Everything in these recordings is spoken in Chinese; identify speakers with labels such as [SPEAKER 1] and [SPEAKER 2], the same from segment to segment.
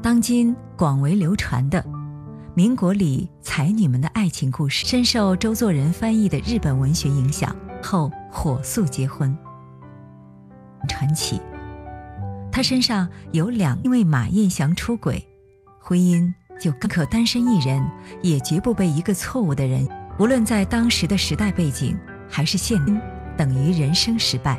[SPEAKER 1] 当今广为流传的民国里才女们的爱情故事，深受周作人翻译的日本文学影响，后火速结婚。传奇，他身上有因为马彦祥出轨，婚姻就可单身一人，也绝不被一个错误的人，无论在当时的时代背景还是现今，等于人生失败。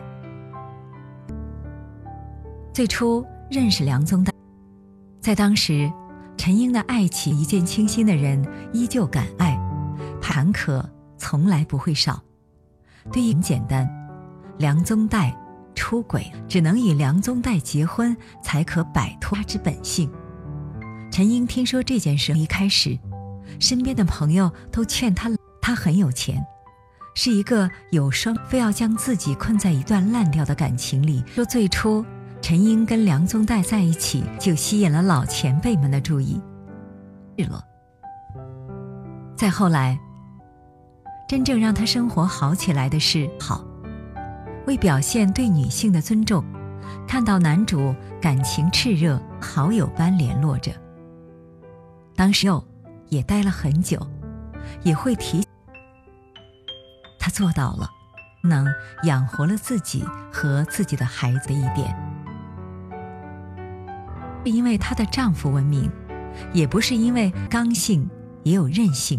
[SPEAKER 1] 最初认识梁宗岱，在当时陈英的爱情一见倾心的人依旧敢爱，坎坷从来不会少。对于很简单，梁宗岱出轨，只能与梁宗岱结婚才可摆脱他之本性。陈英听说这件事一开始，身边的朋友都劝他很有钱，是一个有双，非要将自己困在一段烂掉的感情里。说最初陈英跟梁宗岱在一起，就吸引了老前辈们的注意。再后来，真正让他生活好起来的是为表现对女性的尊重，看到男主感情炽热，好友般联络着。当时也待了很久，也会提，他做到了，能养活了自己和自己的孩子的一点。是因为她的丈夫文明，也不是因为刚性，也有韧性。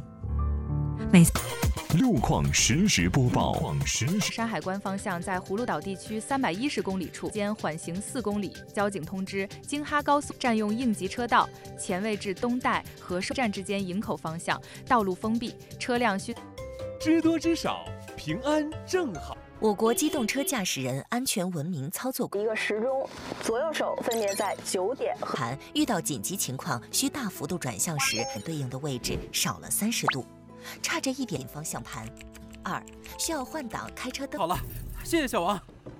[SPEAKER 2] 路况实时播报。
[SPEAKER 3] 山海关方向在葫芦岛地区310公里处间缓行4公里，交警通知京哈高速占用应急车道，前位至东带和寿站之间营口方向道路封闭，车辆需
[SPEAKER 4] 知多知少，平安正好。
[SPEAKER 5] 我国机动车驾驶人安全文明操作
[SPEAKER 6] 一个时钟，左右手分别在9点。
[SPEAKER 5] 遇到紧急情况需大幅度转向时，对应的位置少了30度，差着1点方向盘。2、需要换挡开车灯。
[SPEAKER 4] 好了，谢谢小王。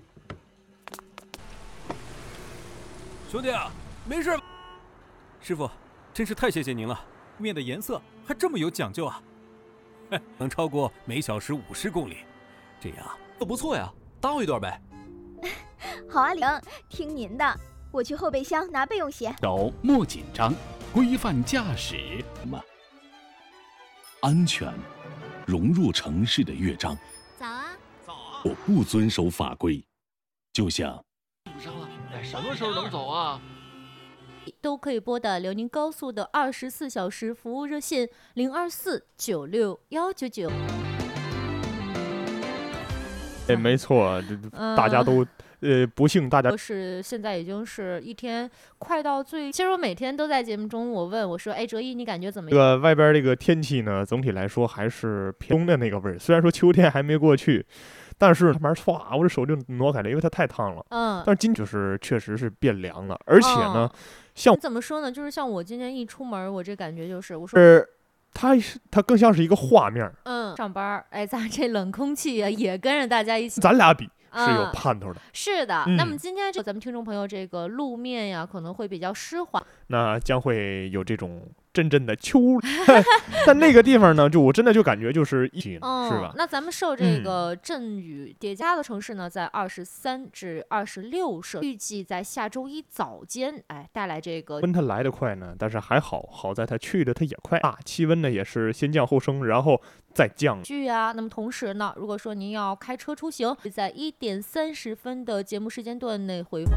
[SPEAKER 4] 兄弟啊，没事。师傅，真是太谢谢您了，面的颜色还这么有讲究啊，能超过每小时50公里，这样不错呀，搭我一段呗。
[SPEAKER 7] 好啊，玲，听您的，我去后备箱拿备用鞋。
[SPEAKER 8] 莫紧张，规范驾驶嘛。安全融入城市的乐章。
[SPEAKER 7] 早啊。
[SPEAKER 8] 我不遵守法规，就像
[SPEAKER 9] 不上了，什么时候能走啊？
[SPEAKER 10] 都可以拨打辽宁高速的24小时服务热线024961999。
[SPEAKER 11] 没错，大家都不幸，大家
[SPEAKER 10] 是现在已经是一天快到最。其实我每天都在节目中，我问我说：“哎，哲一，你感觉怎么样？”
[SPEAKER 11] 这个外边这个天气呢，总体来说还是偏冬的那个味儿。虽然说秋天还没过去，但是他妈唰，我这手就挪开了，因为它太烫了。但是今就是确实是变凉了，而且呢，像
[SPEAKER 10] 怎么说呢？就是像我今天一出门，我这感觉就是我说。
[SPEAKER 11] 它更像是一个画面。
[SPEAKER 10] 上班，哎，咱这冷空气啊，也跟着大家一起。
[SPEAKER 11] 咱俩比是有盼头的。
[SPEAKER 10] 是的，那么今天咱们听众朋友，这个路面呀可能会比较湿滑，
[SPEAKER 11] 那将会有这种阵阵的秋，但那个地方呢，就我真的就感觉就是是吧？
[SPEAKER 10] 那咱们受这个阵雨叠加的城市呢，在23至26摄，预计在下周一早间，带来这个。
[SPEAKER 11] 它来得快呢，但是还好在它去的它也快啊，气温呢也是先降后升，然后再降。
[SPEAKER 10] 那么同时呢，如果说您要开车出行，在1点30分的节目时间段内回复。